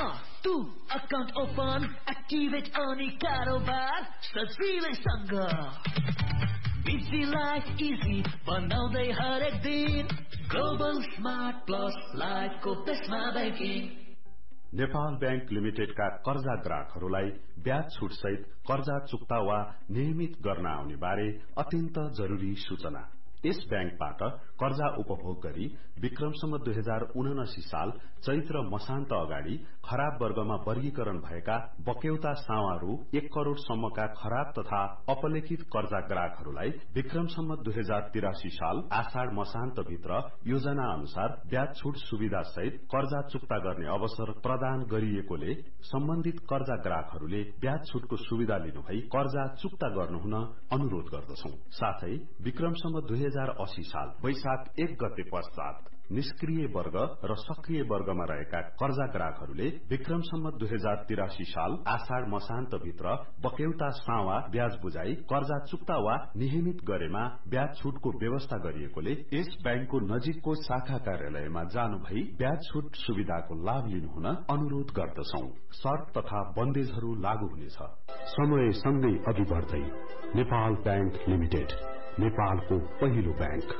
तू account open activate अनि कारोबार सजिलैसँग बिजी लाइफ इजी बनाउँदै हरेक दिन ग्लोबल स्मार्ट प्लस लाइफको बेसमा बैंकिङ। नेपाल बैंक लिमिटेडका कर्जा ग्राहकहरूलाई ब्याज छुट सहित कर्जा चुक्ता वा नियमित गर्न आउने बारे अत्यन्त जरूरी सूचना। यस बैंकबाट कर्जा उपभोग गरी विक्रमसम्म 2079 साल चैत्र मसान्त अगाडि खराब वर्गमा वर्गीकरण भएका बक्यौता सावारू 1 करोड़ सम्मका खराब तथा अपलेखित कर्जा ग्राहकहरूलाई विक्रमसम्म 2083 साल आषाढ़ मसान्त भित्र योजना अनुसार ब्याज छुट सुविधा सहित कर्जा चुक्ता गर्ने अवसर प्रदान गरिएकोले सम्बन्धित कर्जा ग्राहकहरूले ब्याज छुटको सुविधा लिनुभई कर्जा चुक्ता गर्नुहुन अनुरोध गर्दछौं। साथै विक्रमसम्म 2080 साल वैशाख 1 गते पश्चात निष्क्रिय वर्ग र सक्रिय वर्गमा रहेका कर्जा ग्राहकहरूले विक्रमसम्म 2083 साल आषाढ़ मसान्त भित्र बक्यौता सावा ब्याज बुझाई कर्जा चुक्ता वा नियमित गरेमा ब्याज छुटको व्यवस्था गरिएकोले यस बैंकको नजिकको शाखा कार्यालयमा जानु भई ब्याज छुट सुविधाको लाभ लिनुहुन अनुरोध गर्दछौं। शर्त तथा बन्देजहरू लागू हुनेछ। समय सँगै अघि बढ्दै नेपाल बैंक लिमिटेड, नेपालको पहिलो बैंक।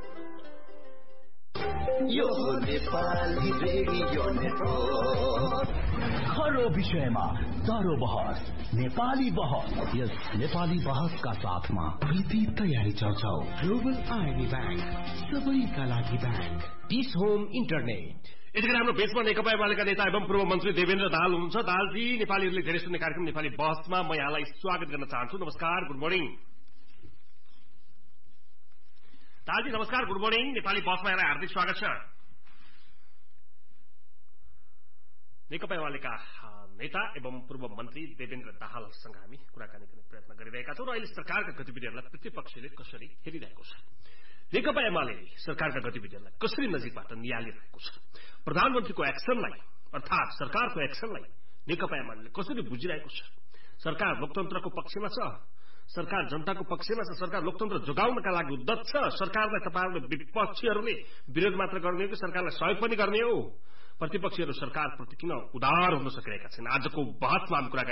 यो नेपाली रेडियो नेटवर्क खरो विषयमा दरो बहस, नेपाली बहस। यस नेपाली बहसका साथमा कृति तयारी चर्चा। ग्लोबल आईडी बैंक, सबैका लागि बैंक। Dish home internet. यतिखेर हाम्रो बेचमा नेकपा एमालेका नेता एवं पूर्व मन्त्री देवेन्द्र दाहाल हुनुहुन्छ। दाहालजी, नेपालीहरूले धेरै सुन्ने कार्यक्रम नेपाली बहसमा म यहाँलाई स्वागत गर्न चाहन्छु। नमस्कार, गुड मर्निङ। दाहालजी नमस्कार, गुड मर्निङ। नेपाली बहसमा यहाँलाई हार्दिक स्वागत छ। नेकपा एमालेका नेता एवं पूर्व मन्त्री देवेन्द्र दाहालसँग हामी कुराकानी गर्ने प्रयत्न गरिरहेका छौं र अहिले सरकारका गतिविधिहरूलाई प्रतिपक्षले कसरी हेरिरहेको छ, नेकपा एमाले सरकारका गतिविधिहरूलाई कसरी नजिकबाट नियालिरहेको छ, प्रधानमन्त्रीको एक्सनलाई अर्थात सरकारको एक्सनलाई नेकपा एमाले कसरी बुझिरहेको छ, सरकार लोकतन्त्रको पक्षमा छ, सरकार जनताको पक्षमा छ, सरकार लोकतन्त्र जोगाउनका लागि उद्यत छ, सरकारलाई तपाईहरुले विपक्षीहरूले विरोध मात्र गर्ने हो कि सरकारलाई सहयोग पनि गर्ने हो, प्रतिपक्षीहरू सरकारप्रति किन उदार हुन सकिरहेका छैन। आजको बहसमा हामी कुरा